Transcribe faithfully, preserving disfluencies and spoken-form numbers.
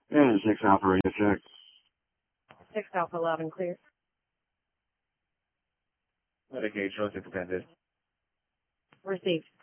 And six Alpha radio check. six Alpha loud and clear. Medication was extended. Received.